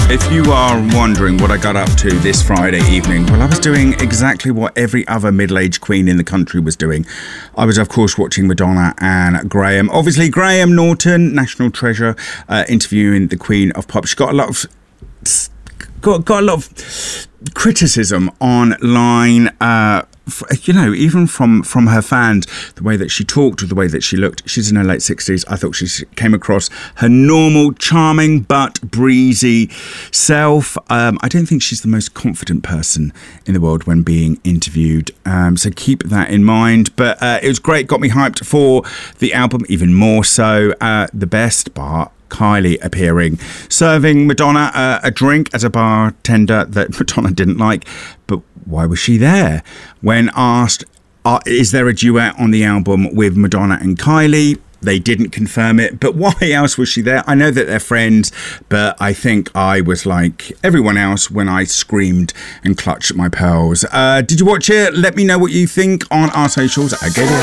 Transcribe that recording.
If you are wondering what I got up to this Friday evening, well, I was doing exactly what every other middle-aged queen in the country was doing. I was, of course, watching Madonna and Graham. Obviously, Graham Norton, national treasure, interviewing the Queen of Pop. She got a lot of criticism online, even from her fans, the way that she talked or the way that she looked. She's in her late 60s. I thought she came across her normal, charming but breezy self. I don't think she's the most confident person in the world when being interviewed, so keep that in mind. But it was great, got me hyped for the album, even more so. The best part, Kylie appearing, serving Madonna a drink as a bartender that Madonna didn't like. But why was she there? When asked, is there a duet on the album with Madonna and Kylie? They didn't confirm it, but why else was she there? I know that they're friends, but I think I was like everyone else when I screamed and clutched at my pearls. Did you watch it? Let me know what you think on our socials.